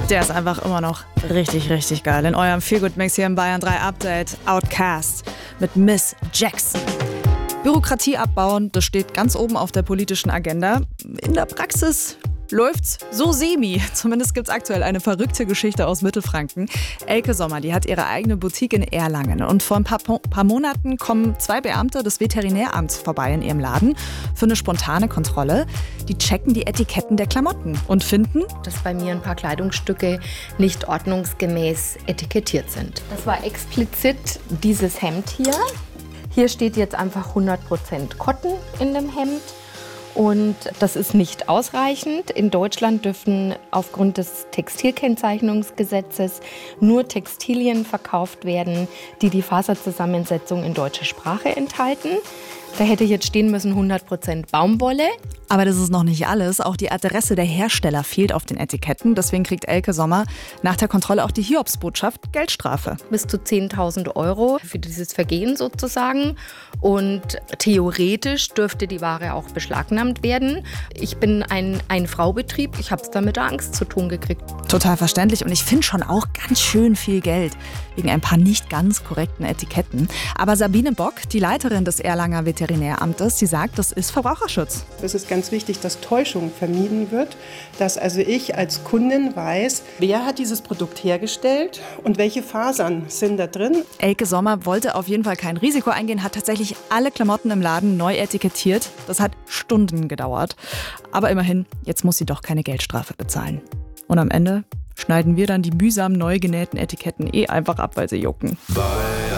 Der ist einfach immer noch richtig, richtig geil. In eurem Feelgood-Mix hier im Bayern 3 Update, Outkast mit Miss Jackson. Bürokratie abbauen, das steht ganz oben auf der politischen Agenda. In der Praxis läuft's so semi. Zumindest gibt's aktuell eine verrückte Geschichte aus Mittelfranken. Elke Sommer, die hat ihre eigene Boutique in Erlangen. Und vor ein paar Monaten kommen 2 Beamte des Veterinäramts vorbei in ihrem Laden für eine spontane Kontrolle. Die checken die Etiketten der Klamotten und finden, dass bei mir ein paar Kleidungsstücke nicht ordnungsgemäß etikettiert sind. Das war explizit dieses Hemd hier. Hier steht jetzt einfach 100% Cotton in dem Hemd. Und das ist nicht ausreichend. In Deutschland dürfen aufgrund des Textilkennzeichnungsgesetzes nur Textilien verkauft werden, die die Faserzusammensetzung in deutscher Sprache enthalten. Da hätte jetzt stehen müssen 100% Baumwolle. Aber das ist noch nicht alles. Auch die Adresse der Hersteller fehlt auf den Etiketten. Deswegen kriegt Elke Sommer nach der Kontrolle auch die Hiobsbotschaft Geldstrafe. Bis zu 10.000 € für dieses Vergehen sozusagen. Und theoretisch dürfte die Ware auch beschlagnahmt werden. Ich bin ein Fraubetrieb. Ich habe es da mit der Angst zu tun gekriegt. Total verständlich. Und ich finde schon auch ganz schön viel Geld wegen ein paar nicht ganz korrekten Etiketten. Aber Sabine Bock, die Leiterin des Erlanger Veterinäramtes, sie sagt, das ist Verbraucherschutz. Es ist ganz wichtig, dass Täuschung vermieden wird, dass also ich als Kundin weiß, wer hat dieses Produkt hergestellt und welche Fasern sind da drin. Elke Sommer wollte auf jeden Fall kein Risiko eingehen, hat tatsächlich alle Klamotten im Laden neu etikettiert. Das hat Stunden gedauert. Aber immerhin, jetzt muss sie doch keine Geldstrafe bezahlen. Und am Ende schneiden wir dann die mühsam neu genähten Etiketten einfach ab, weil sie jucken.